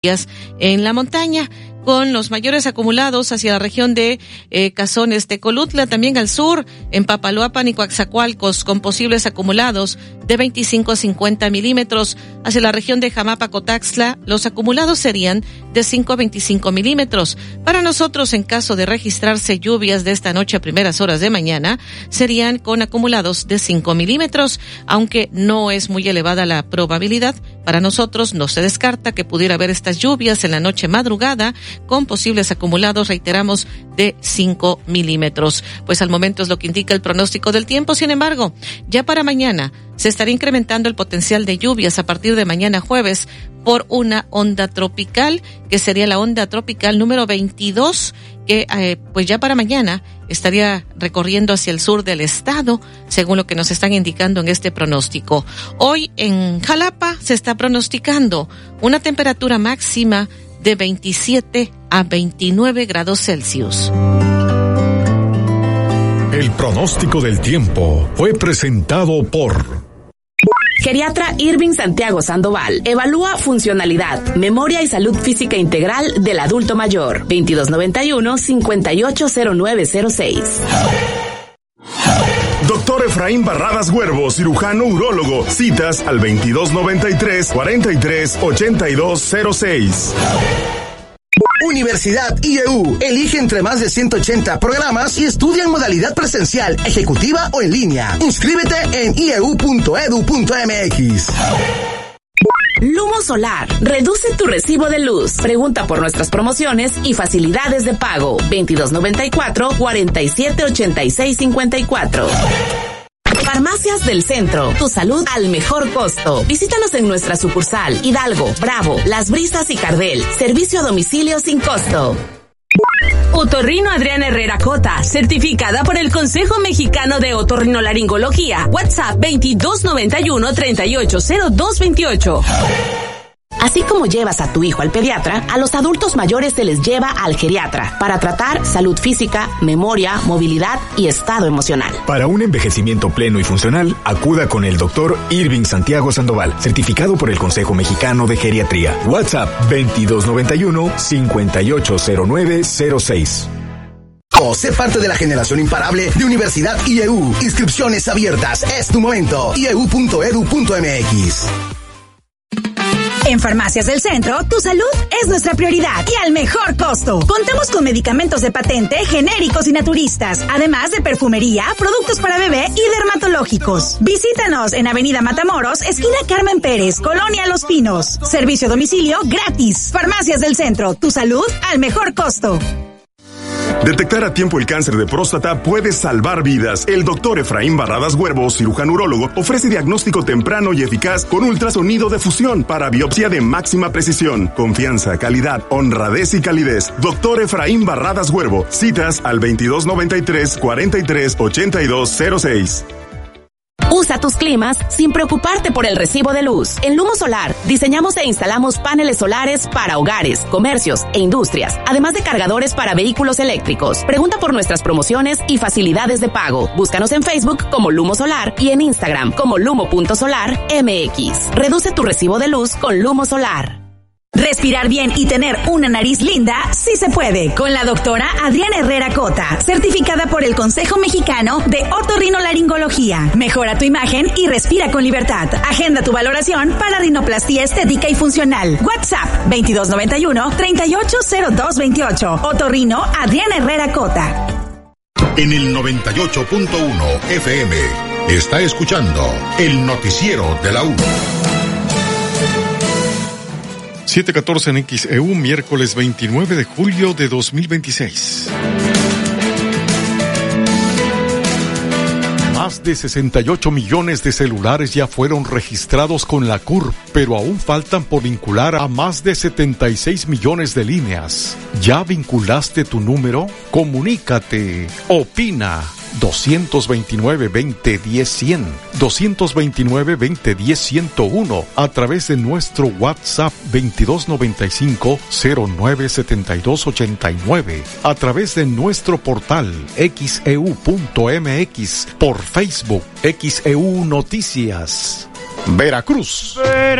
en la montaña, con los mayores acumulados hacia la región de Cazones, Tecolutla, también al sur, en Papaloapan y Coatzacoalcos, con posibles acumulados de 25 a 50 milímetros. Hacia la región de Jamapa, Cotaxtla, los acumulados serían de 5 a 25 milímetros. Para nosotros, en caso de registrarse lluvias de esta noche a primeras horas de mañana, serían con acumulados de 5 milímetros, aunque no es muy elevada la probabilidad. Para nosotros no se descarta que pudiera haber estas lluvias en la noche madrugada, con posibles acumulados, reiteramos, de 5 milímetros. Pues al momento es lo que indica el pronóstico del tiempo. Sin embargo, ya para mañana se estará incrementando el potencial de lluvias a partir de mañana jueves por una onda tropical, que sería la onda tropical número 22, que pues ya para mañana estaría recorriendo hacia el sur del estado, según lo que nos están indicando en este pronóstico. Hoy en Jalapa se está pronosticando una temperatura máxima de 27 a 29 grados Celsius. El pronóstico del tiempo fue presentado por Geriatra Irving Santiago Sandoval. Evalúa funcionalidad, memoria y salud física integral del adulto mayor. 2291-580906. Doctor Efraín Barradas Huervo, cirujano urólogo. Citas al 2293-438206. Universidad IEU. Elige entre más de 180 programas y estudia en modalidad presencial, ejecutiva o en línea. Inscríbete en ieu.edu.mx. Lumo Solar. Reduce tu recibo de luz. Pregunta por nuestras promociones y facilidades de pago. 2294-478654. Farmacias del Centro. Tu salud al mejor costo. Visítanos en nuestra sucursal Hidalgo, Bravo, Las Brisas y Cardel. Servicio a domicilio sin costo. Otorrino Adriana Herrera Cota, certificada por el Consejo Mexicano de Otorrinolaringología. WhatsApp 2291-380228. Así como llevas a tu hijo al pediatra, a los adultos mayores se les lleva al geriatra para tratar salud física, memoria, movilidad y estado emocional. Para un envejecimiento pleno y funcional, acuda con el doctor Irving Santiago Sandoval, certificado por el Consejo Mexicano de Geriatría. WhatsApp 2291-580906. Sé parte de la generación imparable de Universidad IEU. Inscripciones abiertas. Es tu momento. ieu.edu.mx. En Farmacias del Centro, tu salud es nuestra prioridad y al mejor costo. Contamos con medicamentos de patente, genéricos y naturistas, además de perfumería, productos para bebé y dermatológicos. Visítanos en Avenida Matamoros, esquina Carmen Pérez, Colonia Los Pinos. Servicio a domicilio gratis. Farmacias del Centro, tu salud al mejor costo. Detectar a tiempo el cáncer de próstata puede salvar vidas. El doctor Efraín Barradas Huervo, cirujano urólogo, ofrece diagnóstico temprano y eficaz con ultrasonido de fusión para biopsia de máxima precisión. Confianza, calidad, honradez y calidez. Doctor Efraín Barradas Huervo. Citas al 2293-438206. Usa tus climas sin preocuparte por el recibo de luz. En Lumo Solar, diseñamos e instalamos paneles solares para hogares, comercios e industrias, además de cargadores para vehículos eléctricos. Pregunta por nuestras promociones y facilidades de pago. Búscanos en Facebook como Lumo Solar y en Instagram como lumo.solarmx. Reduce tu recibo de luz con Lumo Solar. Respirar bien y tener una nariz linda, sí se puede, con la doctora Adriana Herrera Cota, certificada por el Consejo Mexicano de Otorrinolaringología. Mejora tu imagen y respira con libertad. Agenda tu valoración para rinoplastia estética y funcional. WhatsApp 2291-380228. Otorrino Adriana Herrera Cota. En el 98.1 FM está escuchando el noticiero de la U. 7:14 en XEU, miércoles 29 de julio de 2026. Más de 68 millones de celulares ya fueron registrados con la CURP, pero aún faltan por vincular a más de 76 millones de líneas. ¿Ya vinculaste tu número? Comunícate. Opina. 229-2010-100, 229-2010-101, a través de nuestro WhatsApp 2295-097289, a través de nuestro portal xeu.mx, por Facebook XEU Noticias. Veracruz.